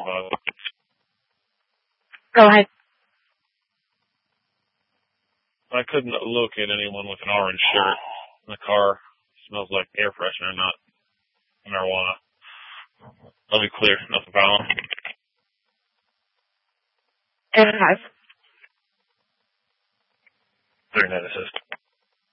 Go ahead. I couldn't locate anyone with an orange shirt in the car. It smells like air freshener, not marijuana. I'll be clear, nothing found. And 39 assist.